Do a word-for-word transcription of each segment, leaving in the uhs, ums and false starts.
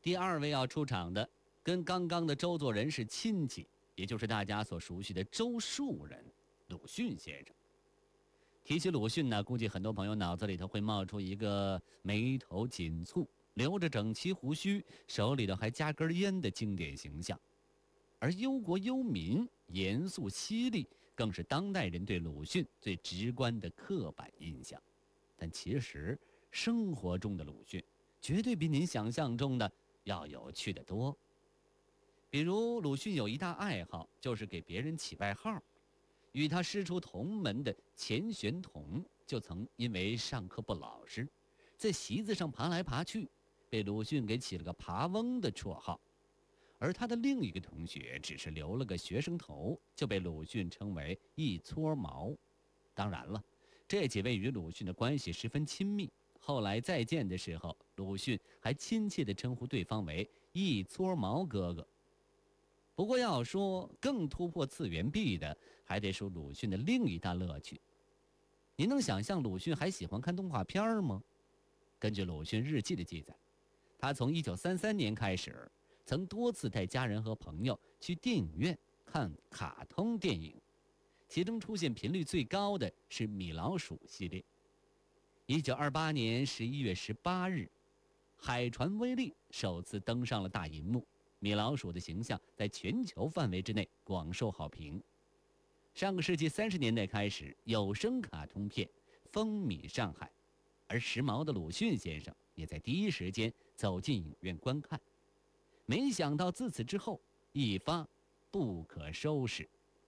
第二位要出场的，跟刚刚的周作人是亲戚，也就是大家所熟悉的周树人，鲁迅先生。提起鲁迅呢，估计很多朋友脑子里头会冒出一个眉头紧蹙、留着整齐胡须、手里头还夹根烟的经典形象。而忧国忧民、严肃犀利，更是当代人对鲁迅最直观的刻板印象。但其实生活中的鲁迅绝对比您想象中的要有趣得多。比如鲁迅有一大爱好，就是给别人起外号。与他师出同门的钱玄同就曾因为上课不老实，在席子上爬来爬去，被鲁迅给起了个爬翁的绰号。而他的另一个同学只是留了个学生头，就被鲁迅称为一撮毛。当然了，这几位与鲁迅的关系十分亲密，后来再见的时候，鲁迅还亲切地称呼对方为一撮毛哥哥。不过要说更突破次元壁的，还得说鲁迅的另一大乐趣。您能想象鲁迅还喜欢看动画片吗？根据鲁迅日记的记载，他从一九三三年开始，曾多次带家人和朋友去电影院看卡通电影，其中出现频率最高的是米老鼠系列。一九二八年十一月十八日，海船威力首次登上了大银幕，米老鼠的形象在全球范围之内广受好评。上个世纪三十年代开始，有声卡通片风靡上海，而时髦的鲁迅先生也在第一时间走进影院观看。没想到自此之后一发不可收拾。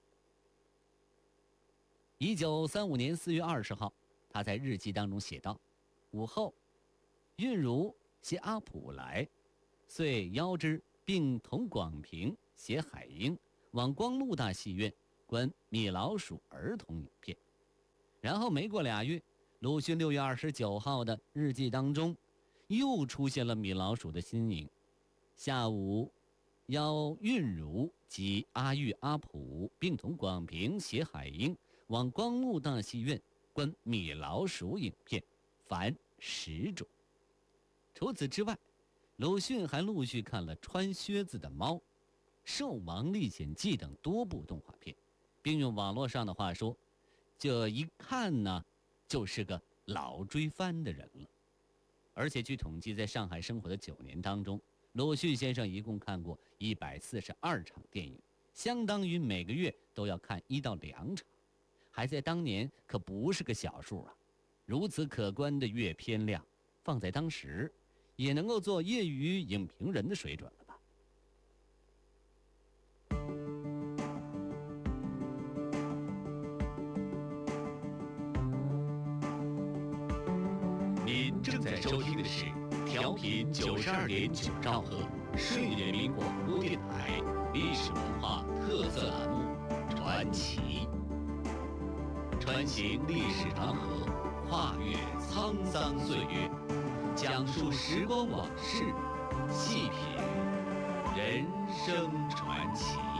一九三五年四月二十号，他在日记当中写道：午后，韵如携阿普来，遂邀之，并同广平携海英往光禄大戏院观米老鼠儿童影片。然后没过俩月，鲁迅六月二十九号的日记当中又出现了米老鼠的新影。下午，邀韵如及阿玉、阿普并同广平携海英往光禄大戏院观米老鼠影片，凡十种。除此之外，鲁迅还陆续看了《穿靴子的猫》《兽王历险记》等多部动画片，并用网络上的话说，这一看呢，就是个老追番的人了。而且据统计，在上海生活的九年当中，鲁迅先生一共看过一百四十二场电影，相当于每个月都要看一到两场，还在当年可不是个小数啊！如此可观的阅片量，放在当时，也能够做业余影评人的水准了吧？ 您正在收听的是调频九十二点九兆赫睡人民广播电台历史文化特色栏目《传奇》，穿行历史长河，跨越沧桑岁月，讲述时光往事，细品人生传奇。